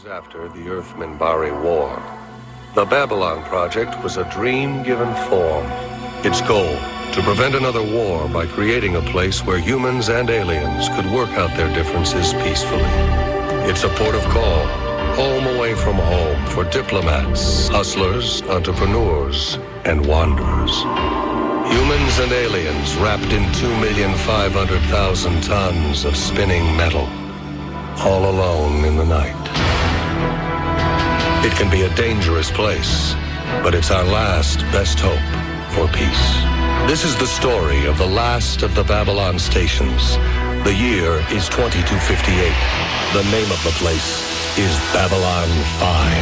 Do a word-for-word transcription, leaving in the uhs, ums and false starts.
After the Earth-Minbari War, the Babylon Project was a dream given form. Its goal, to prevent another war by creating a place where humans and aliens could work out their differences peacefully. It's a port of call, home away from home for diplomats, hustlers, entrepreneurs, and wanderers. Humans and aliens wrapped in two million five hundred thousand tons of spinning metal, all alone in the night. It can be a dangerous place, but it's our last best hope for peace. This is the story of the last of the Babylon stations. The year is twenty-two fifty-eight. The name of the place is Babylon five.